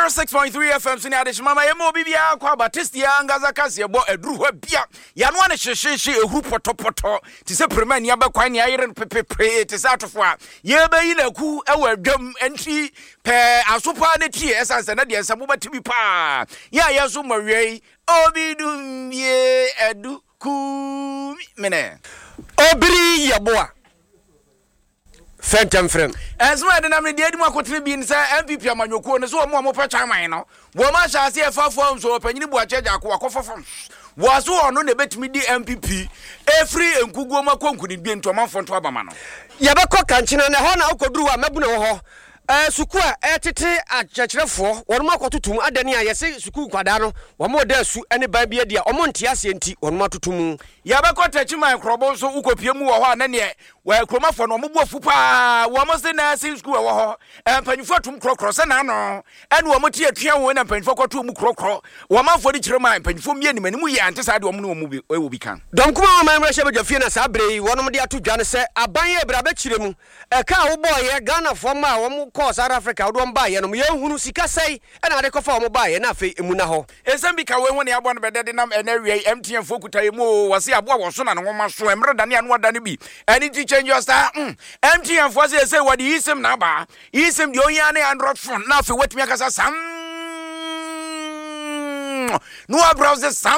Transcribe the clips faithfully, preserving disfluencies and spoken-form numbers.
zero six point three F M sini adeshima ye mo bibia kwa Batistia ngaza kase bo eduru ho bia ya no ane hyehyehe ehu potopoto ti se prema ni abakwan ni ayere pepepe ti se atofo a ye bayi na ku ewa adwam enti pe asopa ne tie esanse na de nsamo batimi pa ya yeso mawie obidum ye edu ku mene obiri yeboa Fentem frem. Esma de na me de adimu akotre bi nse M P P amanyoko ne so omo omo pa chaman no. Wo ma sha se efafo so panyini bu acheja akwa akofofo. Wo so ono ne betimi di M P P efri enkuguo makonkuni bi ntomanfo nto abama no. Yebekọ kanchina ne ho na akoduru wa mabuna wo ho. Eh suku a etete achechirefo wonmo akototum adani a yese suku kwada no womo da su ene ba bia dia omo ntia ase enti wonmo atotum yabekọ tachiman krobo so ukopie mu wo ho na ne wa kromafo no omobu afu pa womo se na sin school wo ho empanyfo atum krokro se na no ene womo tie atua wo na empanyfo kwato mu krokro womanfo di kirema empanyfo mie nimani mu ye ante sa de womo no womo e wo bi kan donkuma ma mra hye bajafie na sa bre wonom de ato dwane se aban ye bra ba kiremu e ka wo boye Ghana fo ma womo ko South Africa wo dom ba ye no ye hunu sika sei ena ade kofa womo ba ye na fe emu na ho esam ka we ho ne abo no bedede nam ena wie M T N fo kutaye mu wase abo wo so na no ma so emre dane anu adane bi eni ti change your star mm. M T N for say say what isim na ba isim de onya ne Android phone na fe wetumi akasa sam no browser sam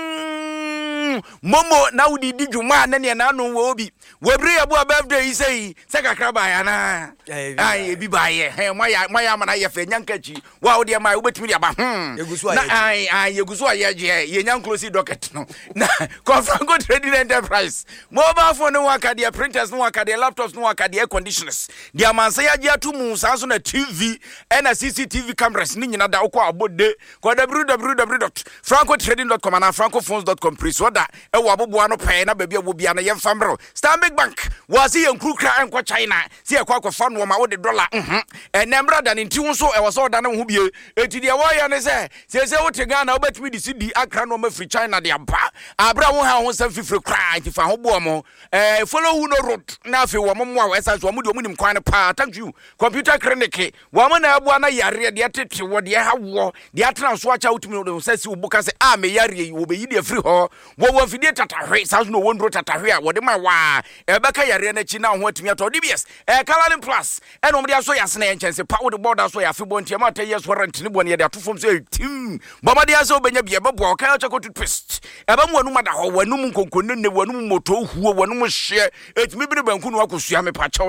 momo na udi di dwuma na ne na no wo bi webri abu birthday yi sei se kakra ba ya na ai bi ba ye he moya moya mana ye fe nyankachi wa odi ma obetumi dia ba hm na ai ai yegusu aye je ye nyanklosi docket no na Franco Trading Enterprise mobile phone no akade printers no akade laptops no akade air conditioners dia mansa ya je atumu sanso na T V na C C T V cameras ni nyina da ukọ abode ko w w w dot franco trading dot com na francophones dot com please oda e wo aboboa no pe na baabi abobia na ye famro Stanbic Bank was he enkrukra enko China see e kwa akwafa no ma wo de dollar mhm enemra da ne nti wo so e wo so da ne ho bie eti de wo ya ne se se se wo te Ghana wo betimi di cedi akra no ma free China de ampa abra wo ha ho san fifre kra nti fa ho bo mo eh follow who no road na afi wo mo mo a esa so mo de mo nim kwan pa thank you computer clinic wo mo na abo na yare de atete wo de ha wo de atran so acha utimi no se si wo buka se a me yare wo be yi de free ho wo wo fidie tatahwe sa so no wondro tatahwe a wo de ma wa e beka yare na chi na ho atimi ato D B S eh Calalin Plus e no mo de aso yasena ye nkense pa wo de border so ya febo ntia ma ta yes warrant ni bo ne de atofom so tim baba de aso benya bia bebo o ka cha ko toothpaste e ba mo anu ma da ho wanum nkonkonu ne wanum moto huo wanum hye etimi bi banku no akosua me pa